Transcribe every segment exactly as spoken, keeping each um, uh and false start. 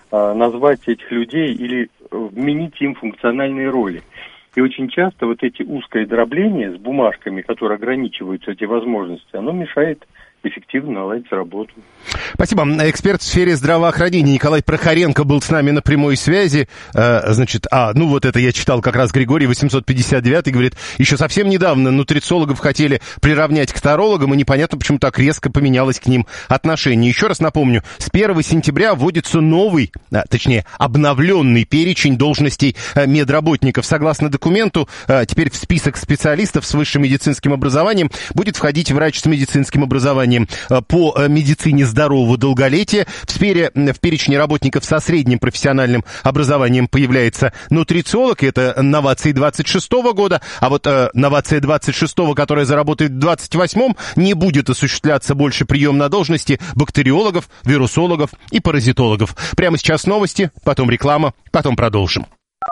назвать этих людей или вменить им функциональные роли. И очень часто вот эти узкое дробление с бумажками, которые ограничиваются эти возможности, оно мешает эффективно наладить работу. Спасибо. Эксперт в сфере здравоохранения Николай Прохоренко был с нами на прямой связи. Э, значит, а, ну вот это я читал как раз Григорий восемьсот пятьдесят девятый, говорит, еще совсем недавно нутрициологов хотели приравнять к тарологам, и непонятно, почему так резко поменялось к ним отношение. Еще раз напомню, с первого сентября вводится новый, а, точнее, обновленный перечень должностей а, медработников. Согласно документу, а, теперь в список специалистов с высшим медицинским образованием будет входить врач с медицинским образованием по медицине здорового долголетия. В сфере, в перечне работников со средним профессиональным образованием появляется нутрициолог, это новации двадцать шестого года, а вот э, новация двадцать шестого, которая заработает в двадцать восьмом, не будет осуществляться больше прием на должности бактериологов, вирусологов и паразитологов. Прямо сейчас новости, потом реклама, потом продолжим.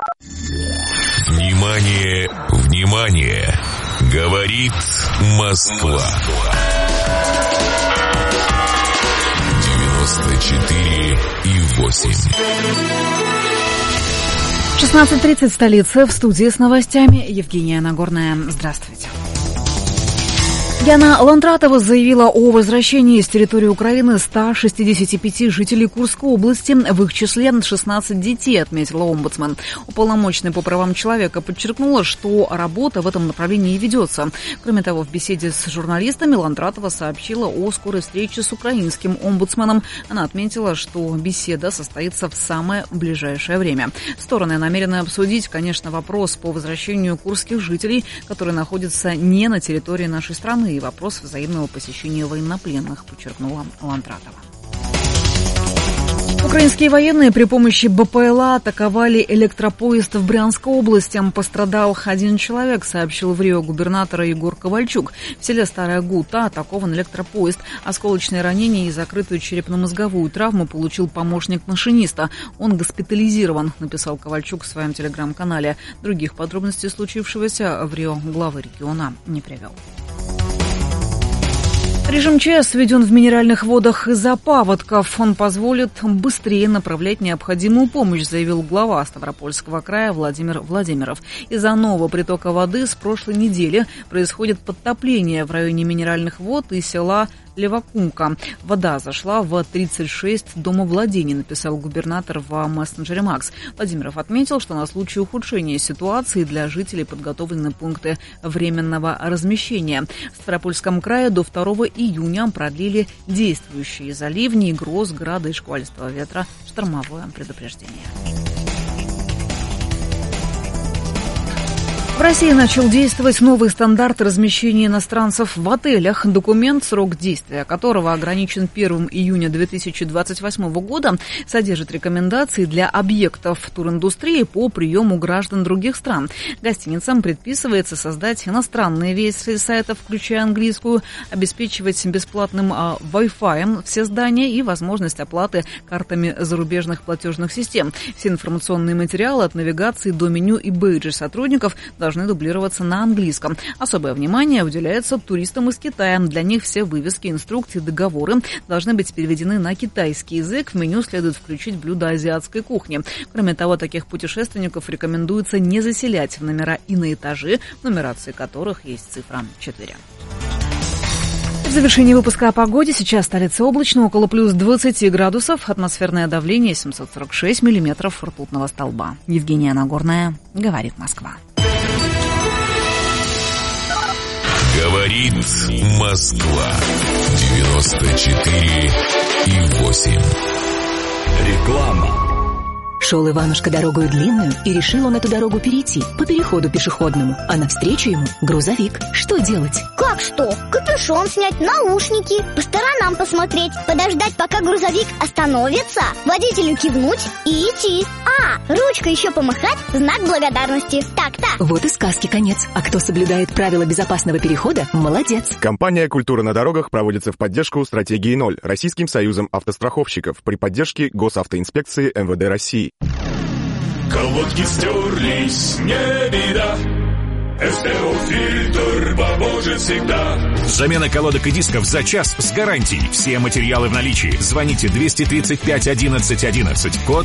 Внимание, внимание! Говорит Москва. девяносто четыре и восемь. шестнадцать тридцать в столице. В студии с новостями Евгения Нагорная. Здравствуйте. Яна Лантратова заявила о возвращении с территории Украины ста шестидесяти пяти жителей Курской области, в их числе шестнадцать детей, отметила омбудсмен. Уполномоченная по правам человека подчеркнула, что работа в этом направлении ведется. Кроме того, в беседе с журналистами Лантратова сообщила о скорой встрече с украинским омбудсменом. Она отметила, что беседа состоится в самое ближайшее время. Стороны намерены обсудить, конечно, вопрос по возвращению курских жителей, которые находятся не на территории нашей страны, и вопрос взаимного посещения военнопленных, подчеркнула Лантратова. Украинские военные при помощи БПЛА атаковали электропоезд в Брянской области. Пострадал один человек, сообщил в РИО губернатор Егор Ковальчук. В селе Старая Гута атакован электропоезд. Осколочные ранения и закрытую черепно-мозговую травму получил помощник машиниста. Он госпитализирован, написал Ковальчук в своем телеграм-канале. Других подробностей случившегося в РИО главы региона не привел. Режим ЧС введен в минеральных водах из-за паводков. Он позволит быстрее направлять необходимую помощь, заявил глава Ставропольского края Владимир Владимиров. Из-за нового притока воды с прошлой недели происходит подтопление в районе минеральных вод и села Левакумка. Вода зашла в тридцать шесть домовладений, написал губернатор в мессенджере Макс. Владимиров отметил, что на случай ухудшения ситуации для жителей подготовлены пункты временного размещения. В Ставропольском крае до второго июня продлили действующие из-за ливней, гроз, града и шквалистого ветра штормовое предупреждение. В России начал действовать новый стандарт размещения иностранцев в отелях. Документ, срок действия которого ограничен первого июня две тысячи двадцать восьмого года, содержит рекомендации для объектов туриндустрии по приему граждан других стран. Гостиницам предписывается создать иностранные версии сайтов, включая английскую, обеспечивать бесплатным а, Wi-Fi все здания и возможность оплаты картами зарубежных платежных систем. Все информационные материалы от навигации до меню и бейджи сотрудников должны дублироваться на английском. Особое внимание уделяется туристам из Китая. Для них все вывески, инструкции, договоры должны быть переведены на китайский язык. В меню следует включить блюда азиатской кухни. Кроме того, таких путешественников рекомендуется не заселять в номера и на этажи, в нумерации которых есть цифра четыре. В завершении выпуска о погоде. Сейчас столица облачно, около плюс двадцати градусов. Атмосферное давление семьсот сорок шесть миллиметров ртутного столба. Евгения Нагорная, говорит Москва. Говорит Москва. девяносто четыре и восемь. Реклама. Шел Иванушка дорогою длинную, и решил он эту дорогу перейти по переходу пешеходному. А навстречу ему грузовик. Что делать? Как что? Капюшон снять, наушники, по сторонам посмотреть, подождать, пока грузовик остановится, водителю кивнуть и идти. А, ручкой еще помахать, знак благодарности. Так-то. Вот и сказки конец. А кто соблюдает правила безопасного перехода, молодец. Компания «Культура на дорогах» проводится в поддержку стратегии ноль Российским союзом автостраховщиков при поддержке Госавтоинспекции эм вэ дэ России. Колодки стерлись, не беда. эс тэ о-фильтр поможет всегда. Замена колодок и дисков за час с гарантией. Все материалы в наличии. Звоните двести тридцать пять одиннадцать одиннадцать. Код